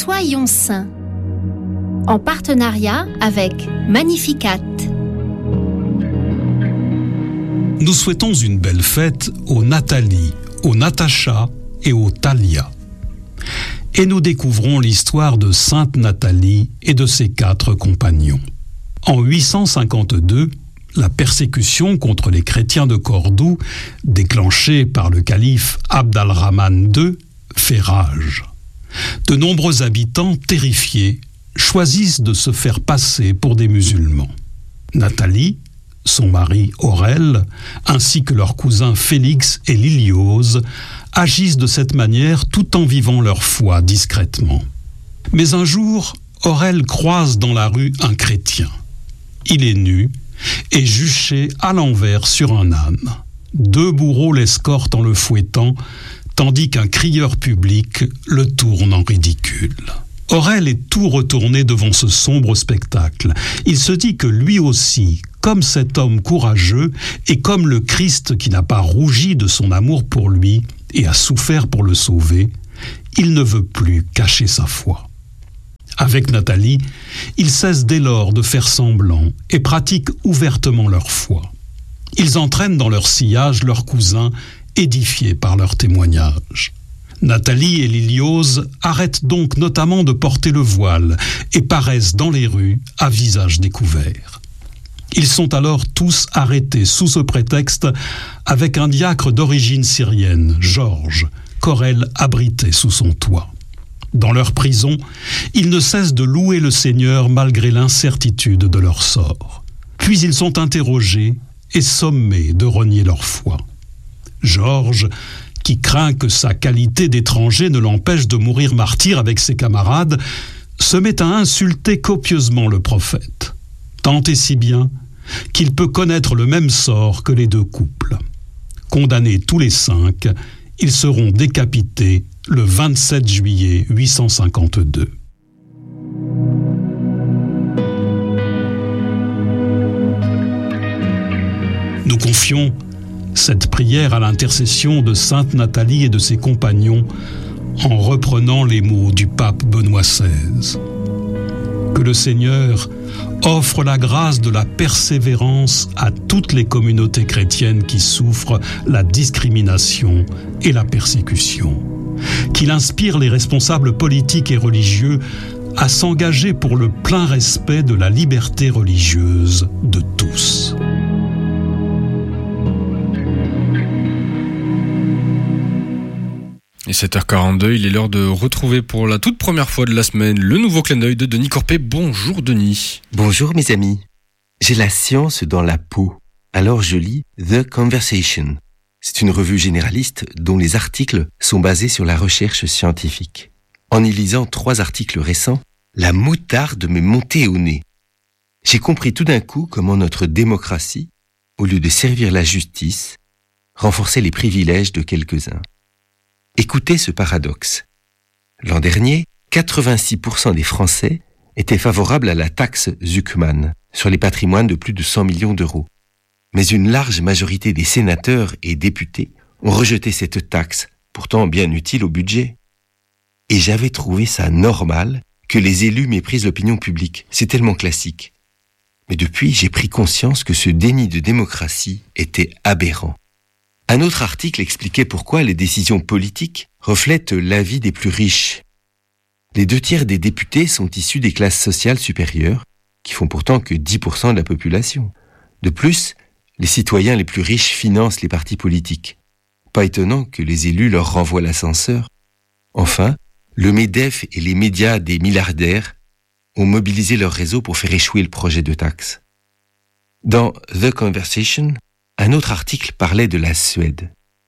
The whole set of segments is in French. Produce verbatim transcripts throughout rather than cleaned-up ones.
Soyons saints, en partenariat avec Magnificat. Nous souhaitons une belle fête aux Nathalie, aux Natacha et aux Thalia. Et nous découvrons l'histoire de Sainte Nathalie et de ses quatre compagnons. En huit cent cinquante-deux, la persécution contre les chrétiens de Cordoue, déclenchée par le calife Abd al-Rahman deux, fait rage. De nombreux habitants, terrifiés, choisissent de se faire passer pour des musulmans. Nathalie, son mari Aurel, ainsi que leurs cousins Félix et Liliose, agissent de cette manière tout en vivant leur foi discrètement. Mais un jour, Aurel croise dans la rue un chrétien. Il est nu et juché à l'envers sur un âne. Deux bourreaux l'escortent en le fouettant, tandis qu'un crieur public le tourne en ridicule. Aurel est tout retourné devant ce sombre spectacle. Il se dit que lui aussi, comme cet homme courageux, et comme le Christ qui n'a pas rougi de son amour pour lui et a souffert pour le sauver, il ne veut plus cacher sa foi. Avec Nathalie, ils cessent dès lors de faire semblant et pratiquent ouvertement leur foi. Ils entraînent dans leur sillage leurs cousins, édifiés par leur témoignage. Nathalie et Liliose arrêtent donc notamment de porter le voile et paraissent dans les rues à visage découvert. Ils sont alors tous arrêtés sous ce prétexte avec un diacre d'origine syrienne, Georges, qu'Aurel abritait sous son toit. Dans leur prison, ils ne cessent de louer le Seigneur malgré l'incertitude de leur sort. Puis ils sont interrogés et sommés de renier leur foi. Georges, qui craint que sa qualité d'étranger ne l'empêche de mourir martyr avec ses camarades, se met à insulter copieusement le prophète. Tant et si bien qu'il peut connaître le même sort que les deux couples. Condamnés tous les cinq, ils seront décapités le vingt-sept juillet huit cent cinquante-deux. Nous confions cette prière à l'intercession de Sainte Nathalie et de ses compagnons en reprenant les mots du pape Benoît seize. Que le Seigneur offre la grâce de la persévérance à toutes les communautés chrétiennes qui souffrent la discrimination et la persécution. Qu'il inspire les responsables politiques et religieux à s'engager pour le plein respect de la liberté religieuse de tous. Et sept heures quarante-deux, il est l'heure de retrouver pour la toute première fois de la semaine le nouveau clin d'œil de Denis Corpet. Bonjour Denis. Bonjour mes amis. J'ai la science dans la peau. Alors je lis The Conversation. C'est une revue généraliste dont les articles sont basés sur la recherche scientifique. En y lisant trois articles récents, la moutarde m'est montée au nez. J'ai compris tout d'un coup comment notre démocratie, au lieu de servir la justice, renforçait les privilèges de quelques-uns. Écoutez ce paradoxe. L'an dernier, quatre-vingt-six pour cent des Français étaient favorables à la taxe Zuckman sur les patrimoines de plus de cent millions d'euros. Mais une large majorité des sénateurs et députés ont rejeté cette taxe, pourtant bien utile au budget. Et j'avais trouvé ça normal que les élus méprisent l'opinion publique. C'est tellement classique. Mais depuis, j'ai pris conscience que ce déni de démocratie était aberrant. Un autre article expliquait pourquoi les décisions politiques reflètent l'avis des plus riches. Les deux tiers des députés sont issus des classes sociales supérieures, qui font pourtant que dix pour cent de la population. De plus, les citoyens les plus riches financent les partis politiques. Pas étonnant que les élus leur renvoient l'ascenseur. Enfin, le MEDEF et les médias des milliardaires ont mobilisé leur réseau pour faire échouer le projet de taxe. Dans The Conversation, un autre article parlait de la Suède.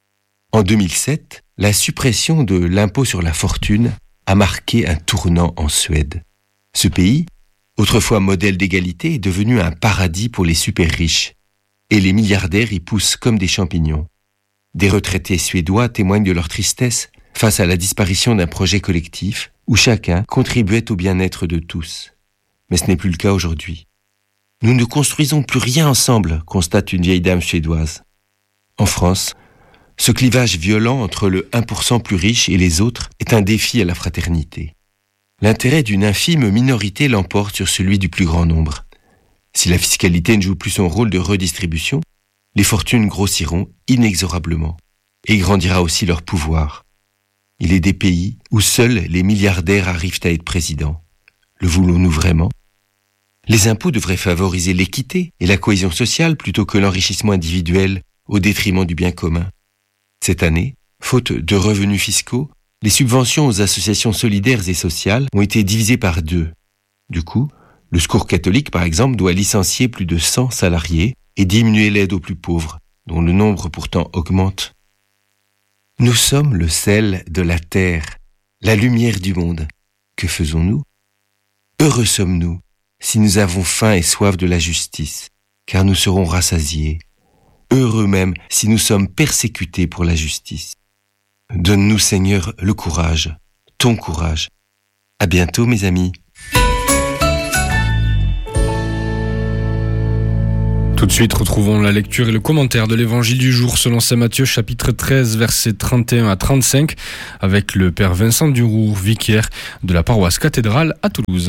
En deux mille sept, la suppression de l'impôt sur la fortune a marqué un tournant en Suède. Ce pays, autrefois modèle d'égalité, est devenu un paradis pour les super riches. Et les milliardaires y poussent comme des champignons. Des retraités suédois témoignent de leur tristesse face à la disparition d'un projet collectif où chacun contribuait au bien-être de tous. Mais ce n'est plus le cas aujourd'hui. Nous ne construisons plus rien ensemble, constate une vieille dame suédoise. En France, ce clivage violent entre le un pour cent plus riche et les autres est un défi à la fraternité. l'intérêt d'une infime minorité l'emporte sur celui du plus grand nombre. Si la fiscalité ne joue plus son rôle de redistribution, les fortunes grossiront inexorablement et grandira aussi leur pouvoir. Il est des pays où seuls les milliardaires arrivent à être présidents. Le voulons-nous vraiment ? Les impôts devraient favoriser l'équité et la cohésion sociale plutôt que l'enrichissement individuel au détriment du bien commun. Cette année, faute de revenus fiscaux, les subventions aux associations solidaires et sociales ont été divisées par deux. Du coup, le Secours catholique, par exemple, doit licencier plus de cent salariés et diminuer l'aide aux plus pauvres, dont le nombre pourtant augmente. Nous sommes le sel de la terre, la lumière du monde. Que faisons-nous ? Heureux sommes-nous si nous avons faim et soif de la justice, car nous serons rassasiés. Heureux même si nous sommes persécutés pour la justice. Donne-nous, Seigneur, le courage, ton courage. À bientôt, mes amis. Tout de suite, retrouvons la lecture et le commentaire de l'évangile du jour selon saint Matthieu, chapitre treize, versets trente et un à trente-cinq, avec le père Vincent Duroux, vicaire de la paroisse cathédrale à Toulouse.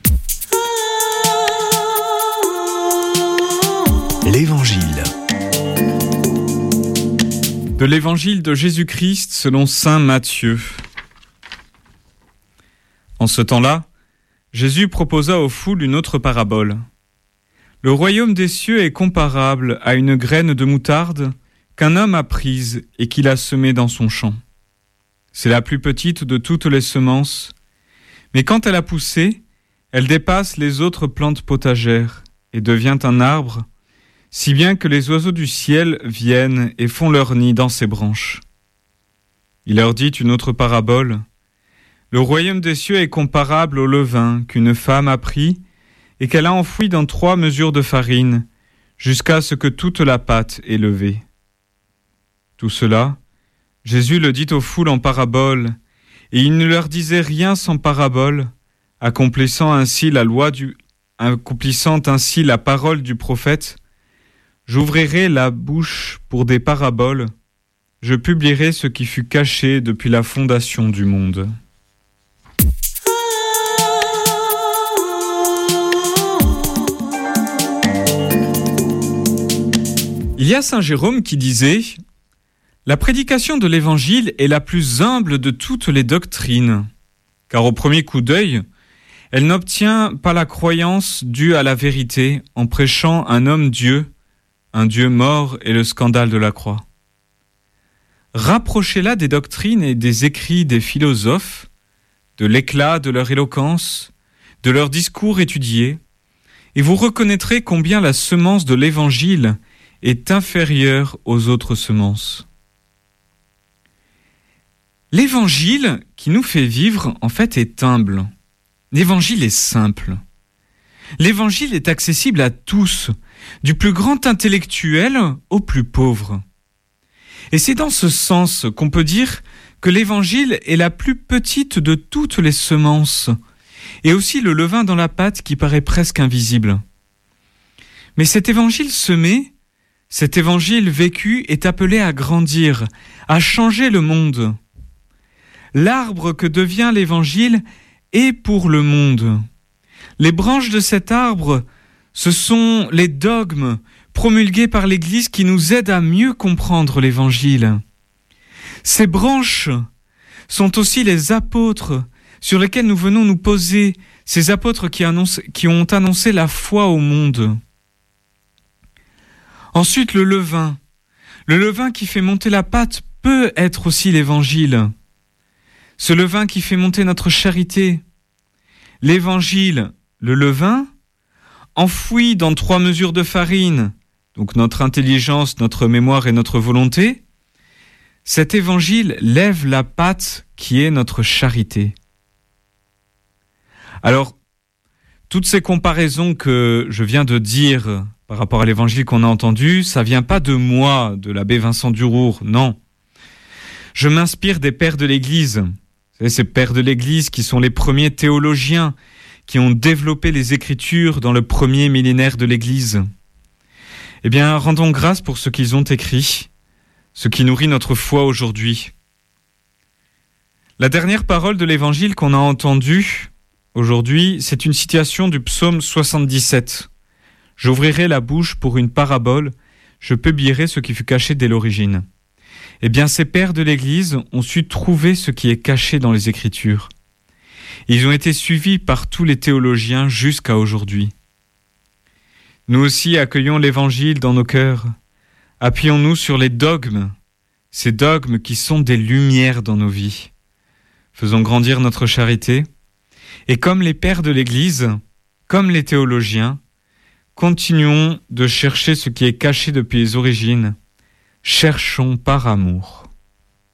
L'Évangile. De l'Évangile de Jésus-Christ selon saint Matthieu. En ce temps-là, Jésus proposa aux foules une autre parabole. Le royaume des cieux est comparable à une graine de moutarde qu'un homme a prise et qu'il a semée dans son champ. C'est la plus petite de toutes les semences, mais quand elle a poussé, elle dépasse les autres plantes potagères et devient un arbre, si bien que les oiseaux du ciel viennent et font leur nid dans ses branches. Il leur dit une autre parabole. Le royaume des cieux est comparable au levain qu'une femme a pris et qu'elle a enfoui dans trois mesures de farine, jusqu'à ce que toute la pâte est levée. Tout cela, Jésus le dit aux foules en parabole, et il ne leur disait rien sans parabole, accomplissant ainsi la loi du, accomplissant ainsi la parole du prophète. J'ouvrirai la bouche pour des paraboles, je publierai ce qui fut caché depuis la fondation du monde. Il y a saint Jérôme qui disait « La prédication de l'Évangile est la plus humble de toutes les doctrines, car au premier coup d'œil, elle n'obtient pas la croyance due à la vérité en prêchant un homme-dieu, un Dieu mort et le scandale de la croix. Rapprochez-la des doctrines et des écrits des philosophes, de l'éclat de leur éloquence, de leurs discours étudiés, et vous reconnaîtrez combien la semence de l'Évangile est inférieure aux autres semences. L'Évangile qui nous fait vivre, en fait, est humble. L'Évangile est simple. L'Évangile est accessible à tous, du plus grand intellectuel au plus pauvre. Et c'est dans ce sens qu'on peut dire que l'Évangile est la plus petite de toutes les semences, et aussi le levain dans la pâte qui paraît presque invisible. Mais cet Évangile semé, cet Évangile vécu est appelé à grandir, à changer le monde. L'arbre que devient l'Évangile est pour le monde. Les branches de cet arbre, ce sont les dogmes promulgués par l'Église qui nous aident à mieux comprendre l'Évangile. Ces branches sont aussi les apôtres sur lesquels nous venons nous poser, ces apôtres qui, annoncent, qui ont annoncé la foi au monde. Ensuite, le levain. Le levain qui fait monter la pâte peut être aussi l'Évangile. Ce levain qui fait monter notre charité. L'Évangile, le levain, enfoui dans trois mesures de farine, donc notre intelligence, notre mémoire et notre volonté, cet Évangile lève la pâte qui est notre charité. Alors, toutes ces comparaisons que je viens de dire par rapport à l'Évangile qu'on a entendu, ça vient pas de moi, de l'abbé Vincent Duroux, non. Je m'inspire des pères de l'Église. Vous savez, ces pères de l'Église qui sont les premiers théologiens qui ont développé les Écritures dans le premier millénaire de l'Église. Eh bien, rendons grâce pour ce qu'ils ont écrit, ce qui nourrit notre foi aujourd'hui. La dernière parole de l'Évangile qu'on a entendue aujourd'hui, c'est une citation du psaume soixante-dix-sept. « J'ouvrirai la bouche pour une parabole, je publierai ce qui fut caché dès l'origine. » Eh bien, ces pères de l'Église ont su trouver ce qui est caché dans les Écritures. Ils ont été suivis par tous les théologiens jusqu'à aujourd'hui. Nous aussi accueillons l'Évangile dans nos cœurs. Appuyons-nous sur les dogmes, ces dogmes qui sont des lumières dans nos vies. Faisons grandir notre charité. Et comme les pères de l'Église, comme les théologiens, continuons de chercher ce qui est caché depuis les origines. Cherchons par amour.